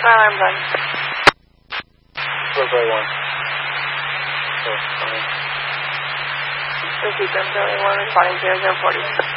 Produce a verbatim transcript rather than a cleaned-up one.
alarm done. four by one. Oh, Repeat them, zero one, responding zero zero forty.